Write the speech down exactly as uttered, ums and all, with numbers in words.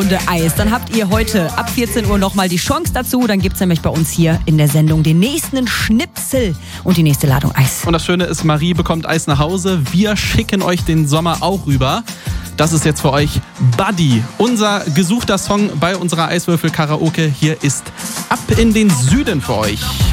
Eis. Dann habt ihr heute ab vierzehn Uhr nochmal die Chance dazu. Dann gibt es nämlich bei uns hier in der Sendung den nächsten Schnipsel und die nächste Ladung Eis. Und das Schöne ist, Marie bekommt Eis nach Hause. Wir schicken euch den Sommer auch rüber. Das ist jetzt für euch Buddy, unser gesuchter Song bei unserer Eiswürfel-Karaoke. Hier ist Ab in den Süden für euch.